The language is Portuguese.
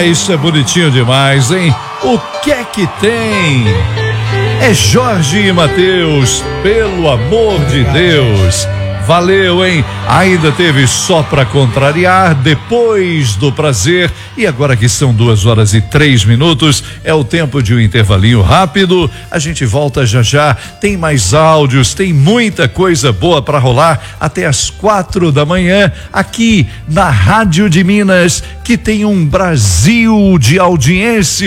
isso é bonitinho demais, hein? O que é que tem? É Jorge e Mateus, pelo amor de Deus. Valeu, hein? Ainda teve Só Pra Contrariar, Depois do Prazer, e agora que são 2h03, é o tempo de um intervalinho rápido. A gente volta já já, tem mais áudios, tem muita coisa boa pra rolar até as 4 da manhã, aqui na Rádio de Minas, que tem um Brasil de audiência.